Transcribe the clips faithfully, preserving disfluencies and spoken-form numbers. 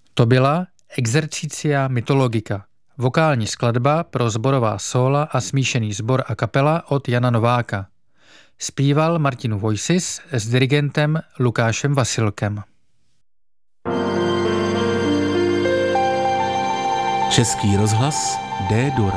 To byla Exercitia mythologica, vokální skladba pro sborová sóla a smíšený sbor a kapela od Jana Nováka. Zpíval Martin Voisis s dirigentem Lukášem Vasilkem. Český rozhlas D-dur.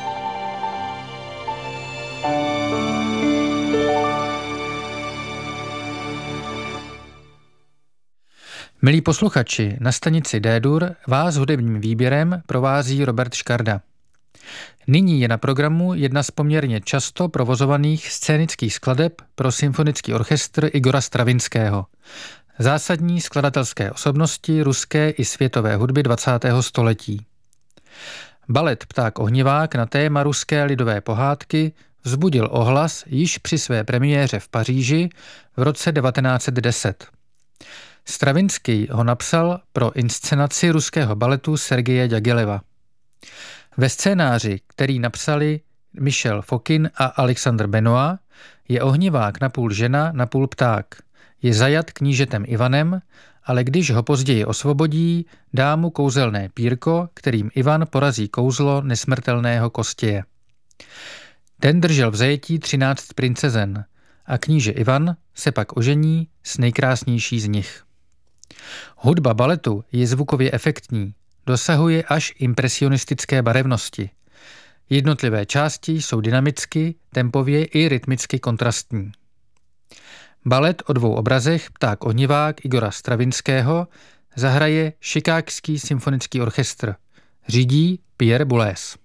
Milí posluchači, na stanici D-dur vás hudebním výběrem provází Robert Škarda. Nyní je na programu jedna z poměrně často provozovaných scénických skladeb pro symfonický orchestr Igora Stravinského, zásadní skladatelské osobnosti ruské i světové hudby dvacátého století. Balet Pták ohnivák na téma ruské lidové pohádky vzbudil ohlas již při své premiéře v Paříži v roce devatenáct set deset. Stravinský ho napsal pro inscenaci ruského baletu Sergeje Ďagileva. Ve scénáři, který napsali Michel Fokin a Alexandre Benoit, je ohnivák napůl žena, napůl pták. Je zajat knížetem Ivanem, ale když ho později osvobodí, dá mu kouzelné pírko, kterým Ivan porazí kouzlo nesmrtelného Kostěje. Ten držel v zajetí třináct princezen a kníže Ivan se pak ožení s nejkrásnější z nich. Hudba baletu je zvukově efektní, dosahuje až impresionistické barevnosti. Jednotlivé části jsou dynamicky, tempově i rytmicky kontrastní. Balet o dvou obrazech Pták ohnivák Igora Stravinského zahraje Chicagský symfonický orchestr. Řídí Pierre Boulez.